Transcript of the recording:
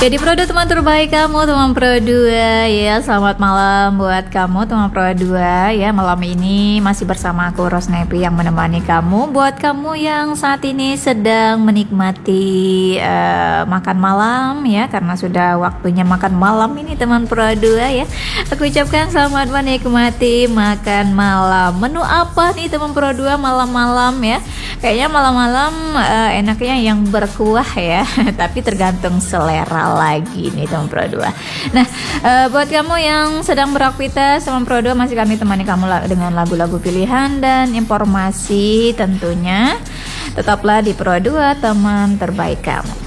Jadi Pro 2 teman terbaik kamu, teman Pro 2 ya. Selamat malam buat kamu teman Pro 2 ya. Malam ini masih bersama aku Rosnepi yang menemani kamu. Buat kamu yang saat ini sedang menikmati makan malam ya, karena sudah waktunya makan malam ini teman Pro 2 ya. Aku ucapkan selamat menikmati makan malam. Menu apa nih teman Pro 2 malam-malam ya? Kayaknya malam-malam enaknya yang berkuah ya. Tapi tergantung selera lagi nih teman Pro 2. Nah, buat kamu yang sedang beraktivitas teman Pro 2, masih kami temani kamu dengan lagu-lagu pilihan dan informasi tentunya. Tetaplah di Pro 2 teman terbaik kamu.